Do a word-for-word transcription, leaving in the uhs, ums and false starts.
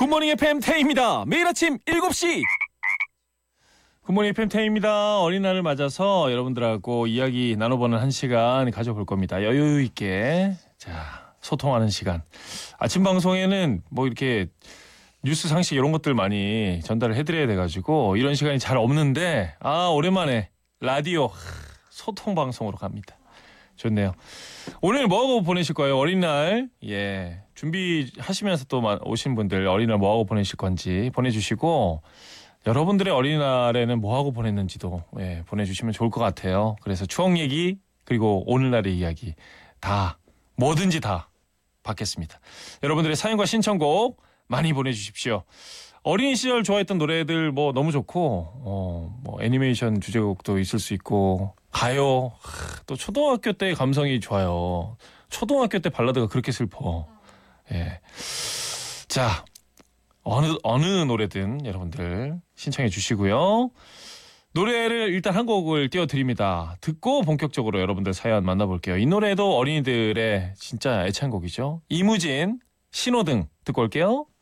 굿모닝 에프엠 태희입니다. 매일 아침 일곱 시 굿모닝 에프엠 태희입니다. 어린이날을 맞아서 여러분들하고 이야기 나눠보는 한 시간 가져볼 겁니다. 여유 있게 자 소통하는 시간. 아침 방송에는 뭐 이렇게 뉴스 상식 이런 것들 많이 전달을 해드려야 돼가지고 이런 시간이 잘 없는데 아 오랜만에 라디오 소통 방송으로 갑니다. 좋네요. 오늘 뭐하고 보내실 거예요? 어린이날 예 준비하시면서 또 오신 분들 어린이날 뭐하고 보내실 건지 보내주시고 여러분들의 어린이날에는 뭐하고 보냈는지도 예, 보내주시면 좋을 것 같아요. 그래서 추억 얘기 그리고 오늘날의 이야기 다 뭐든지 다 받겠습니다. 여러분들의 사연과 신청곡 많이 보내주십시오. 어린이 시절 좋아했던 노래들 뭐 너무 좋고 어, 뭐 애니메이션 주제곡도 있을 수 있고 가요 또 초등학교 때 감성이 좋아요. 초등학교 때 발라드가 그렇게 슬퍼. 예. 자 어느 어느 노래든 여러분들 신청해 주시고요. 노래를 일단 한 곡을 띄워드립니다. 듣고 본격적으로 여러분들 사연 만나볼게요. 이 노래도 어린이들의 진짜 애창곡이죠. 이무진 신호등 듣고 올게요.